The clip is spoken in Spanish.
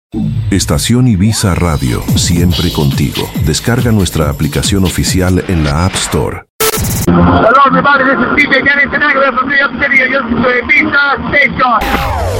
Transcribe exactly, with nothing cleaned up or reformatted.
Estación Ibiza Radio, siempre contigo. Descarga nuestra aplicación oficial en la App Store. Hello everybody, this is D J Dennis Tenaglia from New York City. You're listening to Ibiza Station.